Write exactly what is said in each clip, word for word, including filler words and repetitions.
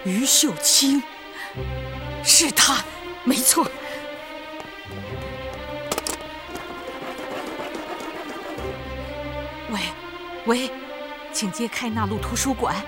于秀清，是他，没错。喂，喂，请接开纳路图书馆。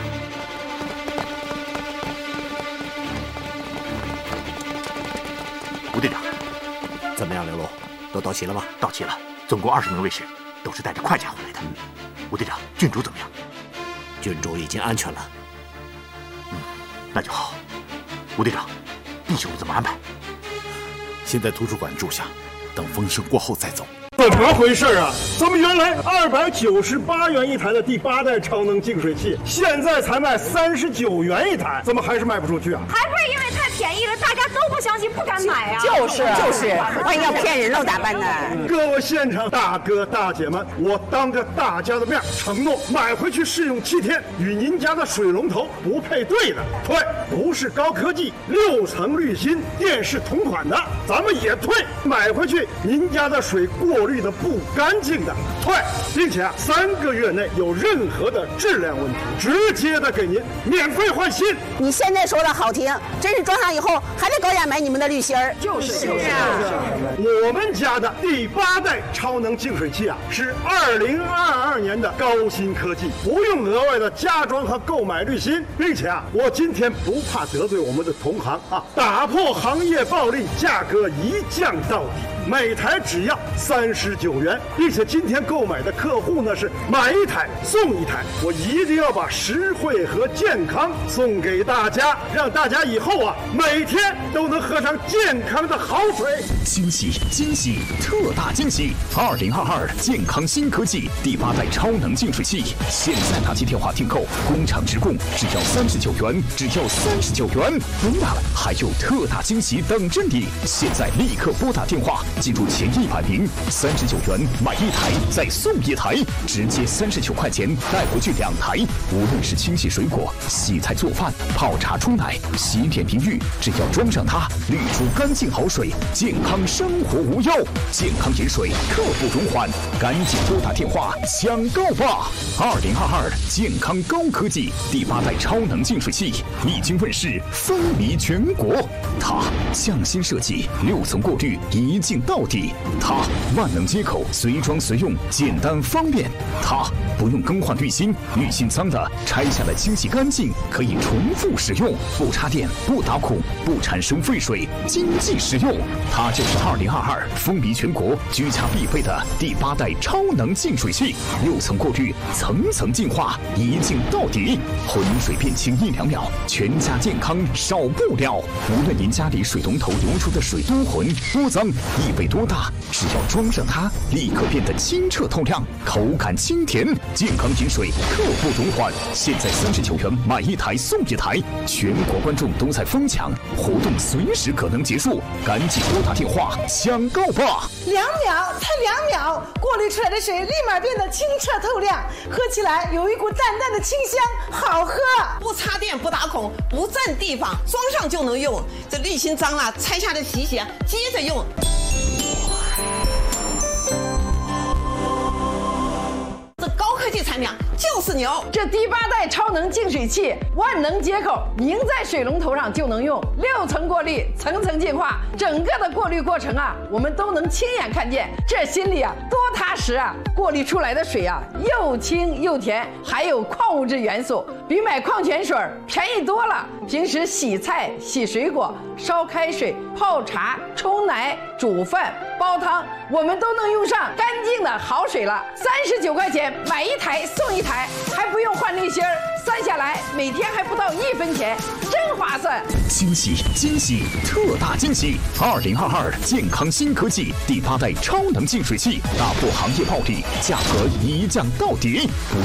吴队长， 怎么样，刘龙？都到齐了吗？ 到齐了，总共二十名卫士，都是带着快甲回来的。嗯、吴队长，郡主怎么样？ 郡主已经安全了。 嗯，那就好。吴队长，弟兄怎么安排？ 先在图书馆住下，等风声过后再走。 怎么回事啊？咱们原来二百九十八元一台的第八代超能净水器，现在才卖三十九元一台，怎么还是卖不出去啊？ 还不是因为太便宜了，大家都不相信，不敢买啊！ 就是就是，万一要骗人喽咋办呢？ 各位现场大哥大姐们，我当着大家的面承诺买回去试用七天，与您家的水龙头不配对的退，不是高科技六层滤芯电视同款的咱们也退，买回去您家的水过滤的不干净的退，并且啊三个月内有任何的质量问题，直接的给您免费换新。 你现在说的好听，真是装上以后还得高价买你们的滤芯儿。 就是就是啊，我们家的第八代超能净水器啊，是二零二二年的高新科技，不用额外的加装和购买滤芯，并且啊，我今天不怕得罪我们的同行啊，打破行业暴利，价格一降到底。每台只要三十九元，并且今天购买的客户呢是买一台送一台，我一定要把实惠和健康送给大家，让大家以后啊每天都能喝上健康的好水。 惊喜惊喜特大惊喜！二零二二健康新科技第八代超能净水器，现在打起电话订购，工厂直供，只要三十九元，只要三十九元。不要了，还有特大惊喜等着你！现在立刻拨打电话。记住前一百名，三十九元买一台再送一台，直接三十九块钱带回去两台。无论是清洗水果、洗菜做饭、泡茶冲奶、洗脸淋浴，只要装上它，滤出干净好水，健康生活无忧。健康饮水刻不容缓，赶紧拨打电话抢购吧！二零二二健康高科技第八代超能净水器已经问世，风靡全国。它匠心设计，六层过滤，一镜到底。它万能接口，随装随用，简单方便。它不用更换滤芯，滤芯脏的拆下来清洗干净，可以重复使用，不插电，不打孔，不产生废水，经济实用。它就是二零二二风靡全国、居家必备的第八代超能净水器，六层过滤，层层净化，一镜到底，浑水变清一两秒，全家健康少不了。无论您家里水龙头流出的水多浑多脏，异味多大，只要装上它，立刻变得清澈透亮，口感清甜，健康饮水刻不容缓。现在三十九元买一台送一台，全国观众都在疯抢，活动随时可能结束，赶紧拨打电话抢购吧！ 两秒，才两秒，过滤出来的水立马变得清澈透亮，喝起来有一股淡淡的清香，好喝。 不插电，不打孔，不占地方，装上就能用。这滤芯脏了，拆下来洗洗，接着用。这高科技产品就是牛！ 这第八代超能净水器，万能接口，拧在水龙头上就能用，六层过滤，层层净化，整个的过滤过程啊，我们都能亲眼看见，这心里啊多踏实啊！过滤出来的水啊，又清又甜，还有矿物质元素，比买矿泉水便宜多了。平时洗菜、洗水果、烧开水、泡茶、冲奶、煮饭、煲汤，我们都能用上干净的好水了。三十九块钱买一台送一台，还不用换滤芯儿，算下来每天还不到一分钱，真划算！ 惊喜惊喜特大惊喜！二零二二健康新科技第八代超能净水器，打破行业暴利，价格一降到底，不